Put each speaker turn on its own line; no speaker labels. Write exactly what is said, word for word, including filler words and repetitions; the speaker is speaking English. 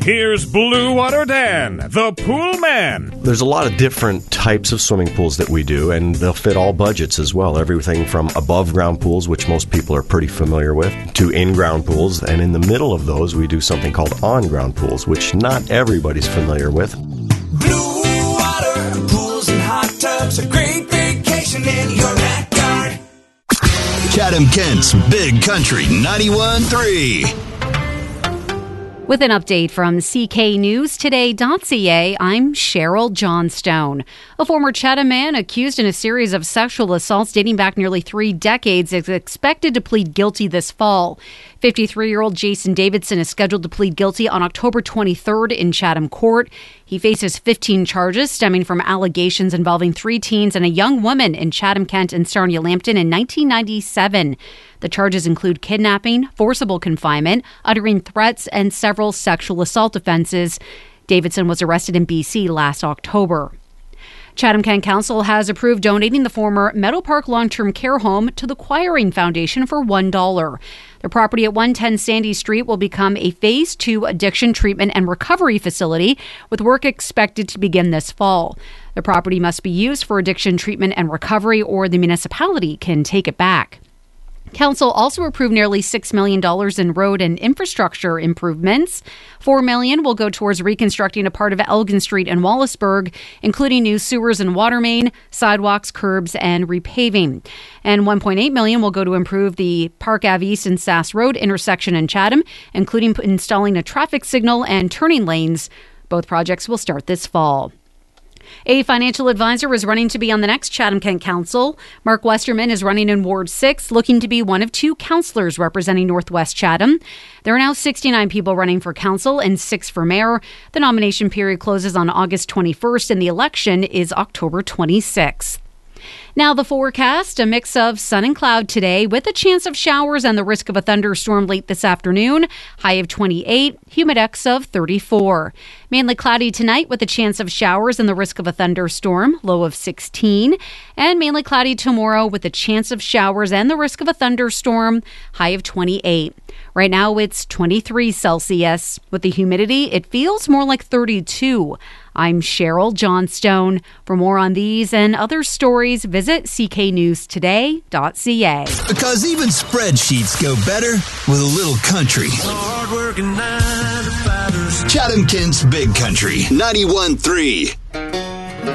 Here's Blue Water Dan, the pool man.
There's a lot of different types of swimming pools that we do, and they'll fit all budgets as well. Everything from above-ground pools, which most people are pretty familiar with, to in-ground pools. And in the middle of those, we do something called on-ground pools, which not everybody's familiar with.
Blue Water pools and hot tubs, a great vacation in your backyard.
Chatham-Kent's Big Country ninety-one point three.
With an update from C K News Today dot C A, I'm Cheryl Johnstone. A former Chatham man accused in a series of sexual assaults dating back nearly three decades is expected to plead guilty this fall. fifty-three-year-old Jason Davidson is scheduled to plead guilty on October twenty-third in Chatham Court. He faces fifteen charges stemming from allegations involving three teens and a young woman in Chatham, Kent, and Sarnia Lambton in nineteen ninety-seven. The charges include kidnapping, forcible confinement, uttering threats, and several sexual assault offenses. Davidson was arrested in B C last October. Chatham Kent Council has approved donating the former Meadow Park Long-Term Care Home to the Quiring Foundation for one dollar. The property at one ten Sandy Street will become a Phase two addiction treatment and recovery facility, with work expected to begin this fall. The property must be used for addiction treatment and recovery, or the municipality can take it back. Council also approved nearly six million dollars in road and infrastructure improvements. four million dollars will go towards reconstructing a part of Elgin Street in Wallaceburg, including new sewers and water main, sidewalks, curbs, and repaving. And one point eight million dollars will go to improve the Park Ave East and Sass Road intersection in Chatham, including installing a traffic signal and turning lanes. Both projects will start this fall. A financial advisor is running to be on the next Chatham-Kent Council. Mark Westerman is running in Ward six, looking to be one of two councillors representing Northwest Chatham. There are now sixty-nine people running for council and six for mayor. The nomination period closes on August twenty-first, and the election is October twenty-sixth. Now the forecast, a mix of sun and cloud today with a chance of showers and the risk of a thunderstorm late this afternoon. High of twenty-eight, humidex of thirty-four. Mainly cloudy tonight with a chance of showers and the risk of a thunderstorm. Low of sixteen. And mainly cloudy tomorrow with a chance of showers and the risk of a thunderstorm. High of twenty-eight. Right now it's twenty-three Celsius. With the humidity, it feels more like thirty-two. I'm Cheryl Johnstone. For more on these and other stories, visit C K News Today dot C A.
Because even spreadsheets go better with a little country. Chatham-Kent's Big Country ninety-one point three.